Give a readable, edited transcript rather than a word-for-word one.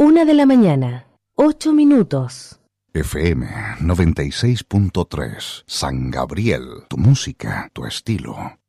1:00 8:00. FM 96.3, San Gabriel, tu música, tu estilo.